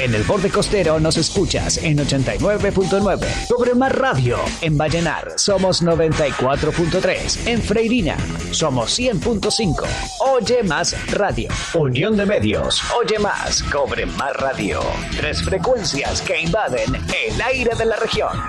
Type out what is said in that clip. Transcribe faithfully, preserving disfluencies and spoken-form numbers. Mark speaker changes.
Speaker 1: En el borde costero nos escuchas en ochenta y nueve punto nueve. Cobre Más Radio. En Vallenar somos noventa y cuatro punto tres. En Freirina somos cien punto cinco. Oye Más Radio. Unión de Medios. Oye Más. Cobre Más Radio. Tres frecuencias que invaden el aire de la región.